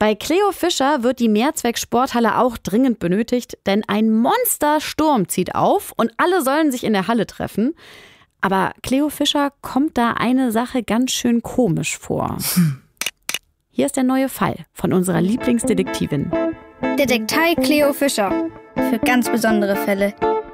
Bei Cleo Fischer wird die Mehrzwecksporthalle auch dringend benötigt, denn ein Monstersturm zieht auf und alle sollen sich in der Halle treffen. Aber Cleo Fischer kommt da eine Sache ganz schön komisch vor. Hier ist der neue Fall von unserer Lieblingsdetektivin. Detektei Cleo Fischer. Für ganz besondere Fälle.